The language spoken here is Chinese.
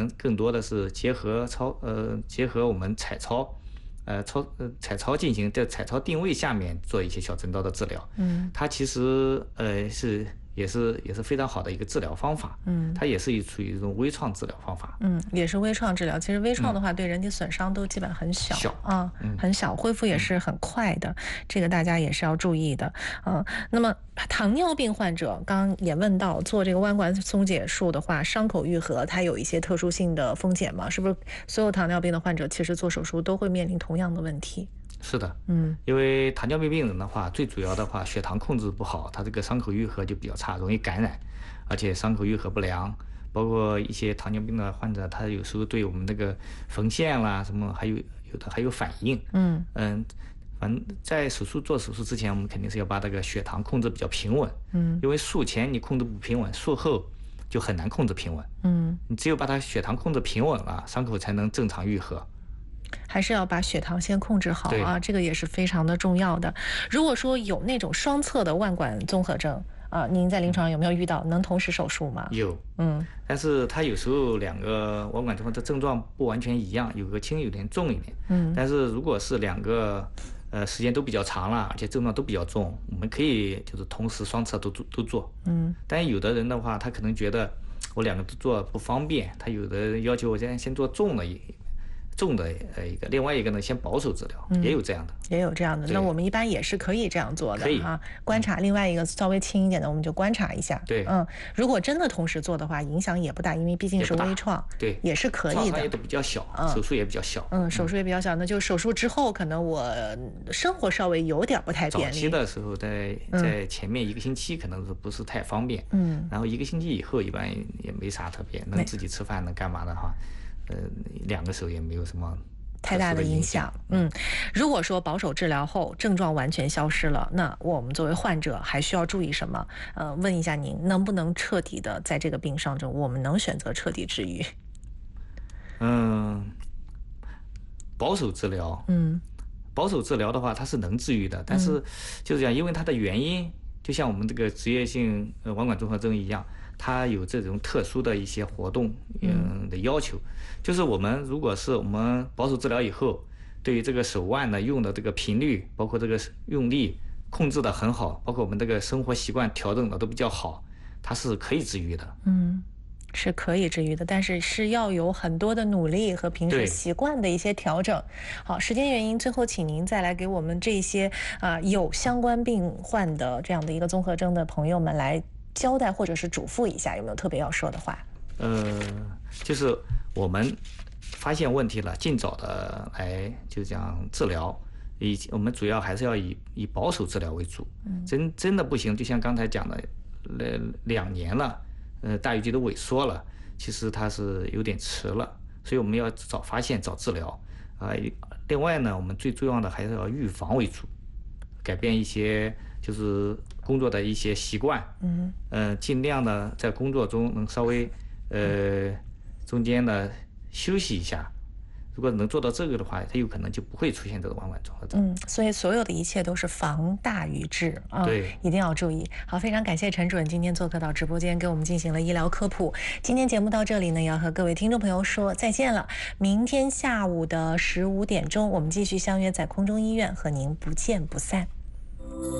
能更多的是结合我们彩超。彩超进行在彩超定位下面做一些小针刀的治疗，它其实也是非常好的一个治疗方法，它也是属于一种微创治疗方法， 也是微创治疗。其实微创的话，对人体损伤都基本很小很小，恢复也是很快的，这个大家也是要注意的，那么糖尿病患者刚刚也问到，做这个弯管松解术的话，伤口愈合它有一些特殊性的风险吗？是不是所有糖尿病的患者其实做手术都会面临同样的问题？ 是的，因为糖尿病病人的话，最主要的话，血糖控制不好，他这个伤口愈合就比较差，容易感染，而且伤口愈合不良，包括一些糖尿病的患者，他有时候对我们这个缝线啦什么，有的还有反应，反正在做手术之前，我们肯定是要把这个血糖控制比较平稳，因为术前你控制不平稳，术后就很难控制平稳，你只有把它血糖控制平稳了，伤口才能正常愈合。 还是要把血糖先控制好啊，这个也是非常的重要的。如果说有那种双侧的腕管综合症您在临床上有没有遇到能同时手术吗？ 有，但是它有时候两个腕管综合的症状不完全一样，有个轻有点重一点，但是如果是两个时间都比较长了，而且症状都比较重，我们可以就是同时双侧都做，但有的人的话，他可能觉得我两个都做不方便，他有的要求我先做重的一个，另外一个呢，先保守治疗，也有这样的。 那我们一般也是可以这样做的观察另外一个稍微轻一点的，我们就观察一下。 对， 如果真的同时做的话，影响也不大，因为毕竟是微创， 对， 也是可以的。 创伤也都比较小，手术也比较小。 手术也比较小，那就手术之后，可能我生活稍微有点不太便利。 早期的时候，在前面1个星期可能是不是太方便，然后1个星期以后，一般也没啥特别，能自己吃饭，能干嘛的话。2个手也没有什么太大的影响。如果说保守治疗后症状完全消失了，那我们作为患者还需要注意什么？问一下您，能不能彻底的在这个病上中，我们能选择彻底治愈？ 保守治疗，保守治疗的话，它是能治愈的，但是就是讲，因为它的原因，就像我们这个职业性腕管综合征一样。它有这种特殊的一些活动的要求，就是如果是我们保守治疗以后，对于这个手腕呢用的这个频率，包括这个用力控制的很好，包括我们这个生活习惯调整的都比较好，它是可以治愈的。 是可以治愈的，但是要有很多的努力和平时习惯的一些调整。好，时间原因，最后请您再来给我们这些有相关病患的这样的一个综合征的朋友们来交代或者是嘱咐一下，有没有特别要说的话？ 就是我们发现问题了，尽早的来就讲治疗。我们主要还是要以保守治疗为主。真的不行，就像刚才讲的，2年了，大鱼际都萎缩了，其实它是有点迟了，所以我们要早发现早治疗另外呢，我们最重要的还是要预防为主，改变一些就是工作的一些习惯，尽量的在工作中能稍微中间呢休息一下。如果能做到这个的话，它有可能就不会出现这个腕管综合征。 所以所有的一切都是防大于治对， 一定要注意。好，非常感谢陈主任今天做客到直播间，给我们进行了医疗科普。今天节目到这里呢，要和各位听众朋友说再见了。明天下午的15点钟，我们继续相约在空中医院，和您不见不散。